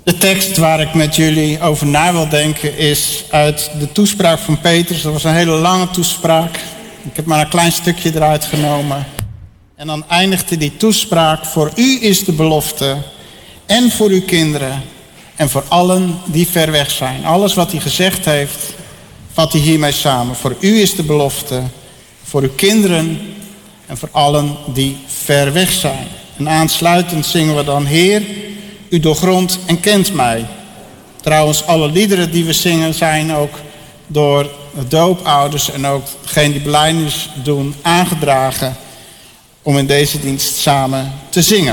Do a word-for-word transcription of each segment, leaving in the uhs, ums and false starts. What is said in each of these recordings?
De tekst waar ik met jullie over na wil denken is uit de toespraak van Petrus. Dat was een hele lange toespraak. Ik heb maar een klein stukje eruit genomen. En dan eindigde die toespraak: voor u is de belofte en voor uw kinderen en voor allen die ver weg zijn. Alles wat hij gezegd heeft, vat hij hiermee samen. Voor u is de belofte, voor uw kinderen en voor allen die ver weg zijn. En aansluitend zingen we dan: Heer, u doorgrondt en kent mij. Trouwens, alle liederen die we zingen zijn ook door de doopouders en ook degene die belijdenis doen aangedragen om in deze dienst samen te zingen.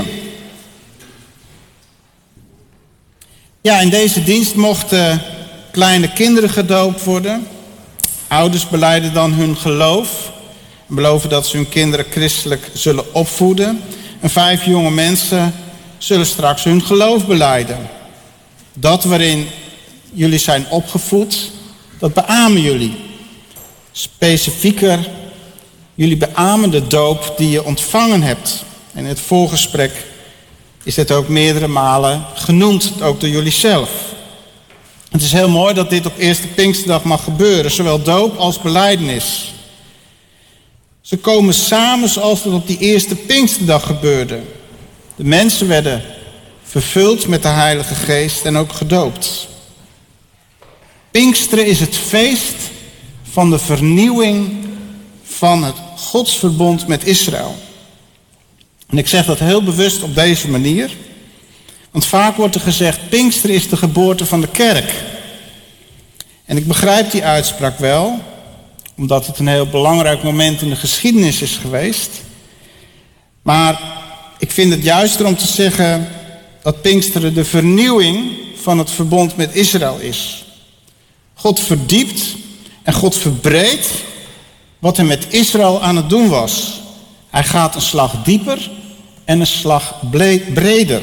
Ja, in deze dienst mochten kleine kinderen gedoopt worden. Ouders belijden dan hun geloof en beloven dat ze hun kinderen christelijk zullen opvoeden. En vijf jonge mensen zullen straks hun geloof belijden. Dat waarin jullie zijn opgevoed, dat beamen jullie. Specifieker, jullie beamen de doop die je ontvangen hebt. En in het voorgesprek is dit ook meerdere malen genoemd, ook door jullie zelf. Het is heel mooi dat dit op eerste Pinksterdag mag gebeuren, zowel doop als belijdenis. Ze komen samen zoals het op die eerste Pinksterdag gebeurde. De mensen werden vervuld met de Heilige Geest en ook gedoopt. Pinksteren is het feest van de vernieuwing van het godsverbond met Israël. En ik zeg dat heel bewust op deze manier. Want vaak wordt er gezegd: Pinksteren is de geboorte van de kerk. En ik begrijp die uitspraak wel, omdat het een heel belangrijk moment in de geschiedenis is geweest. Maar ik vind het juister om te zeggen dat Pinksteren de vernieuwing van het verbond met Israël is. God verdiept en God verbreedt wat hij met Israël aan het doen was. Hij gaat een slag dieper en een slag breder.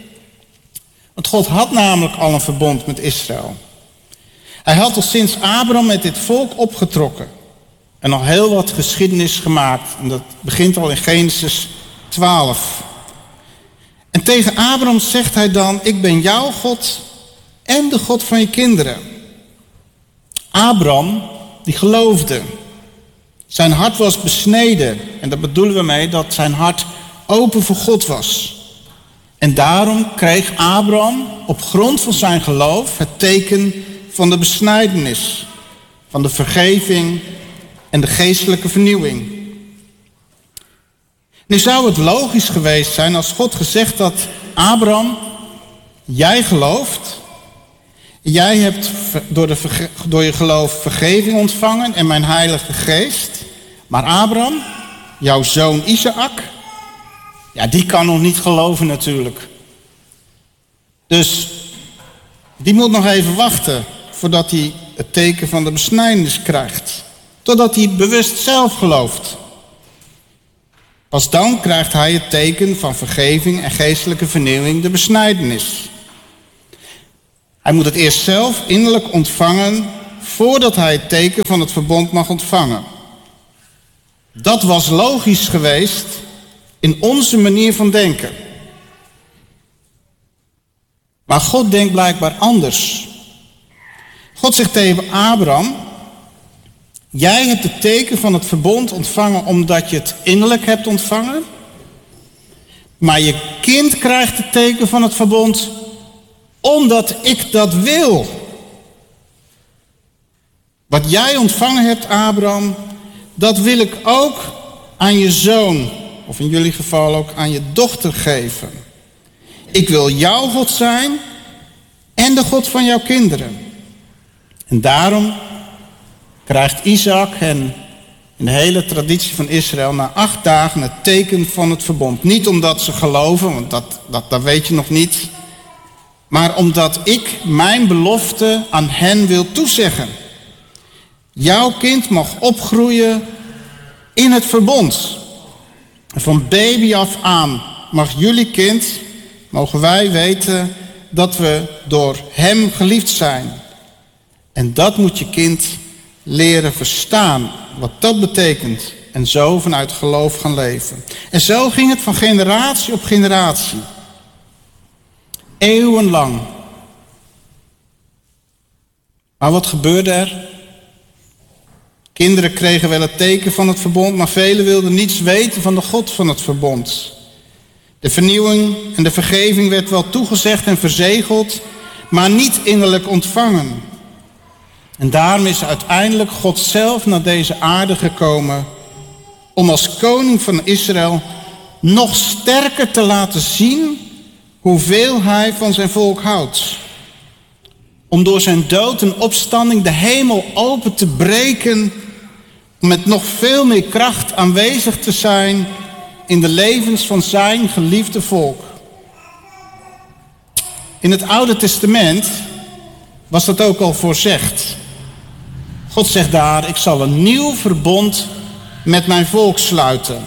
Want God had namelijk al een verbond met Israël. Hij had al sinds Abraham met dit volk opgetrokken en al heel wat geschiedenis gemaakt. En dat begint al in Genesis twaalf. En tegen Abraham zegt hij dan: ik ben jouw God en de God van je kinderen. Abraham, die geloofde. Zijn hart was besneden. En daar bedoelen we mee dat zijn hart open voor God was. En daarom kreeg Abraham op grond van zijn geloof het teken van de besnijdenis, van de vergeving en de geestelijke vernieuwing. Nu zou het logisch geweest zijn als God gezegd had: Abraham, jij gelooft. Jij hebt door, de verge- door je geloof vergeving ontvangen en mijn Heilige Geest. Maar Abraham, jouw zoon Isaac, ja, die kan nog niet geloven natuurlijk. Dus die moet nog even wachten voordat hij het teken van de besnijdenis krijgt. Totdat hij bewust zelf gelooft. Pas dan krijgt hij het teken van vergeving en geestelijke vernieuwing, de besnijdenis. Hij moet het eerst zelf innerlijk ontvangen voordat hij het teken van het verbond mag ontvangen. Dat was logisch geweest in onze manier van denken. Maar God denkt blijkbaar anders. God zegt tegen Abraham: jij hebt het teken van het verbond ontvangen omdat je het innerlijk hebt ontvangen. Maar je kind krijgt het teken van het verbond omdat ik dat wil. Wat jij ontvangen hebt, Abraham, dat wil ik ook aan je zoon, of in jullie geval ook aan je dochter geven. Ik wil jouw God zijn en de God van jouw kinderen. En daarom krijgt Isaac en in de hele traditie van Israël na acht dagen het teken van het verbond. Niet omdat ze geloven, want dat, dat, dat weet je nog niet. Maar omdat ik mijn belofte aan hen wil toezeggen. Jouw kind mag opgroeien in het verbond. Van baby af aan mag jullie kind, mogen wij weten dat we door hem geliefd zijn. En dat moet je kind leren verstaan, wat dat betekent. En zo vanuit geloof gaan leven. En zo ging het van generatie op generatie. Eeuwenlang Maar wat gebeurde er? Kinderen kregen wel het teken van het verbond, maar velen wilden niets weten van de God van het verbond. De vernieuwing en de vergeving werd wel toegezegd en verzegeld, maar niet innerlijk ontvangen. En daarom is uiteindelijk God zelf naar deze aarde gekomen om als koning van Israël nog sterker te laten zien hoeveel hij van zijn volk houdt. Om door zijn dood en opstanding de hemel open te breken, om met nog veel meer kracht aanwezig te zijn in de levens van zijn geliefde volk. In het Oude Testament was dat ook al voorzegd. God zegt daar, ik zal een nieuw verbond met mijn volk sluiten.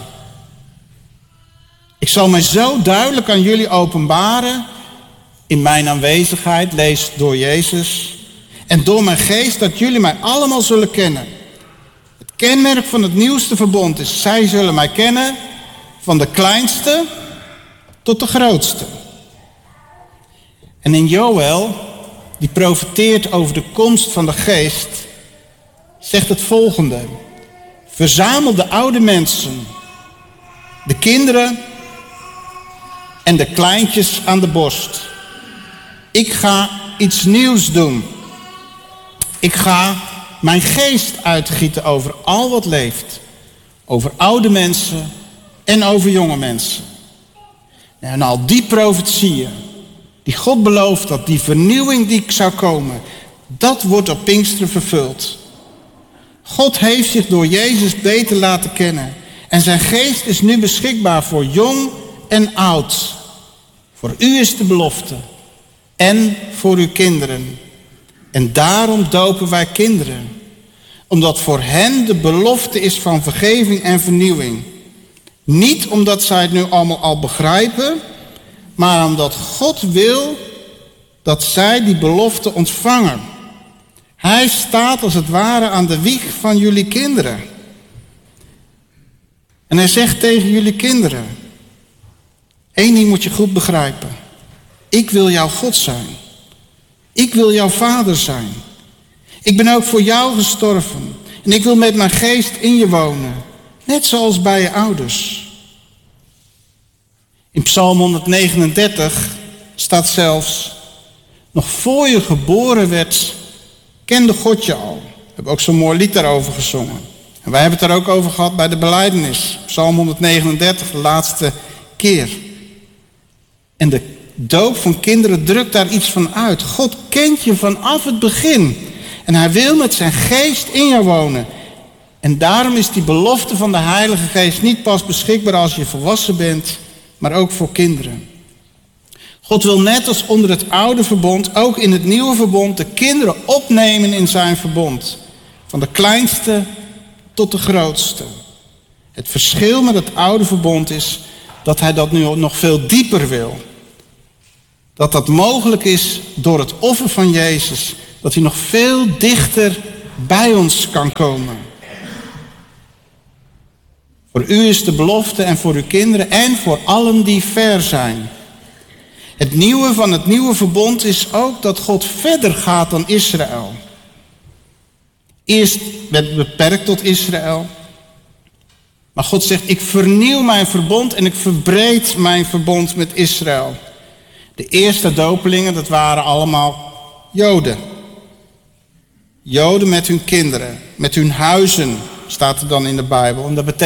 Ik zal mij zo duidelijk aan jullie openbaren in mijn aanwezigheid, lees door Jezus, en door mijn geest, dat jullie mij allemaal zullen kennen. Het kenmerk van het nieuwste verbond is, zij zullen mij kennen van de kleinste tot de grootste. En in Joël, die profeteert over de komst van de geest, zegt het volgende: verzamel de oude mensen, de kinderen en de kleintjes aan de borst. Ik ga iets nieuws doen. Ik ga mijn geest uitgieten over al wat leeft. Over oude mensen en over jonge mensen. En al die profetieën die God belooft, dat die vernieuwing die zou komen, dat wordt op Pinksteren vervuld. God heeft zich door Jezus beter laten kennen. En zijn geest is nu beschikbaar voor jong en oud. Voor u is de belofte. En voor uw kinderen. En daarom dopen wij kinderen. Omdat voor hen de belofte is van vergeving en vernieuwing. Niet omdat zij het nu allemaal al begrijpen, maar omdat God wil dat zij die belofte ontvangen. Hij staat als het ware aan de wieg van jullie kinderen. En hij zegt tegen jullie kinderen: één ding moet je goed begrijpen. Ik wil jouw God zijn. Ik wil jouw vader zijn. Ik ben ook voor jou gestorven. En ik wil met mijn geest in je wonen. Net zoals bij je ouders. In Psalm honderdnegenendertig staat zelfs: nog voor je geboren werd, kende God je al. We hebben ook zo'n mooi lied daarover gezongen. En wij hebben het daar ook over gehad bij de belijdenis. Psalm honderdnegenendertig, de laatste keer. En de doop van kinderen drukt daar iets van uit. God kent je vanaf het begin. En hij wil met zijn geest in jou wonen. En daarom is die belofte van de Heilige Geest niet pas beschikbaar als je volwassen bent, maar ook voor kinderen. God wil net als onder het oude verbond, ook in het nieuwe verbond, de kinderen opnemen in zijn verbond. Van de kleinste tot de grootste. Het verschil met het oude verbond is dat hij dat nu nog veel dieper wil. Dat dat mogelijk is door het offer van Jezus. Dat hij nog veel dichter bij ons kan komen. Voor u is de belofte en voor uw kinderen en voor allen die ver zijn. Het nieuwe van het nieuwe verbond is ook dat God verder gaat dan Israël. Eerst werd het beperkt tot Israël. Maar God zegt, ik vernieuw mijn verbond en ik verbreed mijn verbond met Israël. De eerste dopelingen, dat waren allemaal Joden. Joden met hun kinderen, met hun huizen, staat er dan in de Bijbel. En dat betekent